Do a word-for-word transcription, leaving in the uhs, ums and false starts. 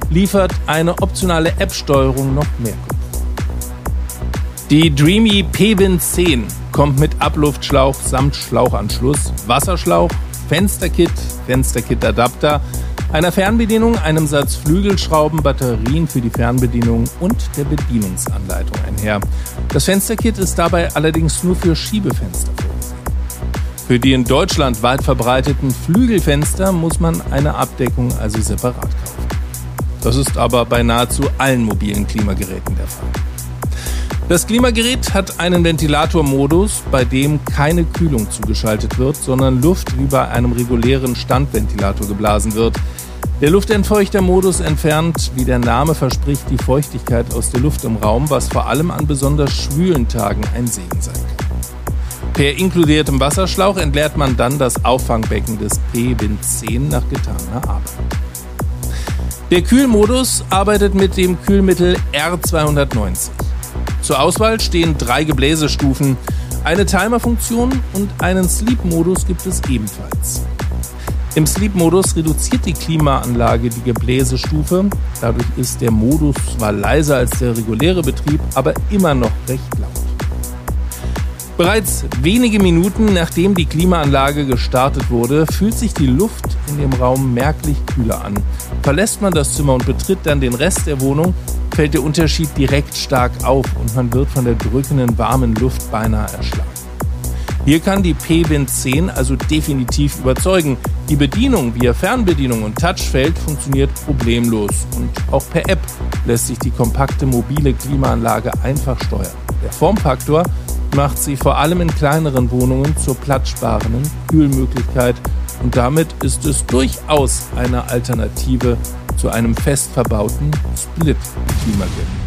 liefert eine optionale App-Steuerung noch mehr Komfort. Die Dreamy P-Wind zehn kommt mit Abluftschlauch samt Schlauchanschluss, Wasserschlauch, Fensterkit, Fensterkit-Adapter, einer Fernbedienung, einem Satz Flügelschrauben, Batterien für die Fernbedienung und der Bedienungsanleitung einher. Das Fensterkit ist dabei allerdings nur für Schiebefenster vorgesehen. Für die in Deutschland weit verbreiteten Flügelfenster muss man eine Abdeckung also separat kaufen. Das ist aber bei nahezu allen mobilen Klimageräten der Fall. Das Klimagerät hat einen Ventilatormodus, bei dem keine Kühlung zugeschaltet wird, sondern Luft wie bei einem regulären Standventilator geblasen wird. Der Luftentfeuchtermodus entfernt, wie der Name verspricht, die Feuchtigkeit aus der Luft im Raum, was vor allem an besonders schwülen Tagen ein Segen sein kann. Per inkludiertem Wasserschlauch entleert man dann das Auffangbecken des P-Wind zehn nach getaner Arbeit. Der Kühlmodus arbeitet mit dem Kühlmittel R zweihundertneunzig. Zur Auswahl stehen drei Gebläsestufen, eine Timerfunktion und einen Sleep-Modus gibt es ebenfalls. Im Sleep-Modus reduziert die Klimaanlage die Gebläsestufe, dadurch ist der Modus zwar leiser als der reguläre Betrieb, aber immer noch recht laut. Bereits wenige Minuten nachdem die Klimaanlage gestartet wurde, fühlt sich die Luft in dem Raum merklich kühler an. Verlässt man das Zimmer und betritt dann den Rest der Wohnung, fällt der Unterschied direkt stark auf und man wird von der drückenden, warmen Luft beinahe erschlagen. Hier kann die P-Wind zehn also definitiv überzeugen. Die Bedienung via Fernbedienung und Touchfeld funktioniert problemlos und auch per App lässt sich die kompakte mobile Klimaanlage einfach steuern. Der Formfaktor macht sie vor allem in kleineren Wohnungen zur platzsparenden Kühlmöglichkeit und damit ist es durchaus eine Alternative zu einem fest verbauten Split-Klimagerät.